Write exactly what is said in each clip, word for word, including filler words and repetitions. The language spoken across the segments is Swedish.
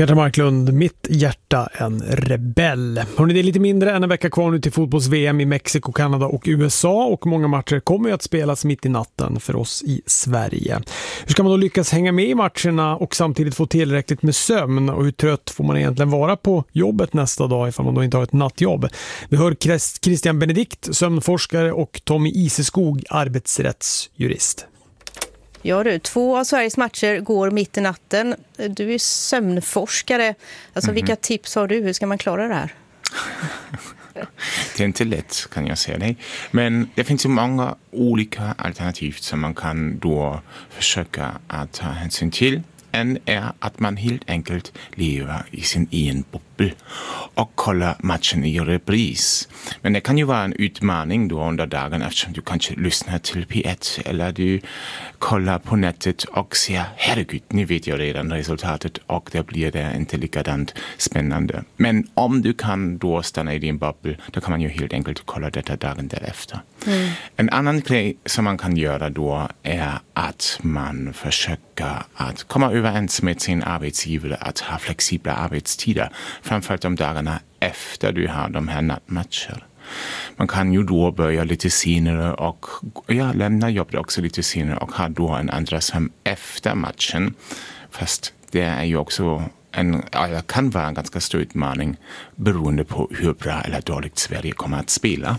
Petra Marklund, mitt hjärta en rebell. Hörrni, det är lite mindre än en vecka kvar nu till fotbolls-V M i Mexiko, Kanada och U S A, och många matcher kommer ju att spelas mitt i natten för oss i Sverige. Hur ska man då lyckas hänga med i matcherna och samtidigt få tillräckligt med sömn, och hur trött får man egentligen vara på jobbet nästa dag ifall man då inte har ett nattjobb? Vi hör Christian Benedikt, sömnforskare, och Tommy Iseskog, arbetsrättsjurist. Ja du, två av Sveriges matcher går mitt i natten. Du är sömnforskare. Alltså mm-hmm. vilka tips har du? Hur ska man klara det här? Det är inte lätt, kan jag säga dig. Men det finns ju många olika alternativ som man kan då försöka att ta hänsyn till. En är att man helt enkelt lever i sin egen bubbel och kollar matchen i repris. Men det kan ju vara en utmaning då under dagen, eftersom du kanske lyssnar till P ett eller du kollar på nätet och ser, herregud, nu vet jag redan resultatet, och det blir det inte likadant spännande. Men om du kan då stanna i din bubbel, då kan man ju helt enkelt kolla detta dagen därefter. Mm. En annan grej som man kan göra då är att man försöker att komma överens med sin arbetsgivare att ha flexibla arbetstider, framförallt de dagarna efter du har de här nattmatcher. Man kan ju då börja lite senare och ja, lämna jobbet också lite senare och ha då en andra sömn efter matchen. Fast det är ju också en, ja, kan vara en ganska stor utmaning beroende på hur bra eller dåligt Sverige kommer att spela.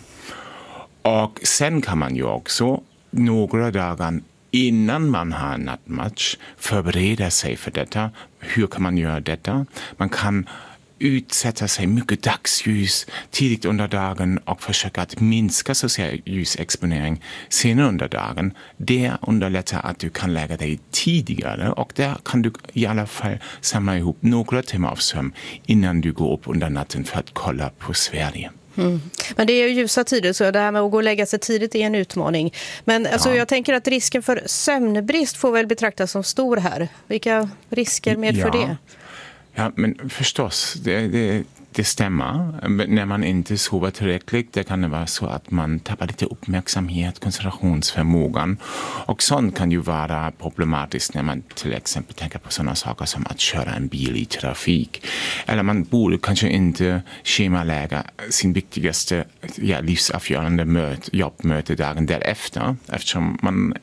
Och sen kan man ju också några dagar innan man har en nattmatch förbereda sig för detta. Hur kan man göra detta? Man kan utsätta sig mycket dagsljus tidigt under dagen och försöka att minska social ljusexponering senare under dagen. Det underlättar att du kan lägga dig tidigare, och där kan du i alla fall samla ihop några timmar av sömn innan du går upp under natten för att kolla på Sverige. Mm. Men det är ju ljusa tider, så det här med att gå och lägga sig tidigt är en utmaning. Men alltså, ja. jag tänker att risken för sömnbrist får väl betraktas som stor här. Vilka risker medför ja. det? Ja, men förstås, det, det, det stämmer. När man inte sover tillräckligt, det kan det vara så att man tappar lite uppmärksamhet, koncentrationsförmågan. Och sånt kan ju vara problematiskt när man till exempel tänker på sådana saker som att köra en bil i trafik. Eller man borde kanske inte schemalägga sin viktigaste ja, livsavgörande möte, jobbmöte dagen därefter, eftersom man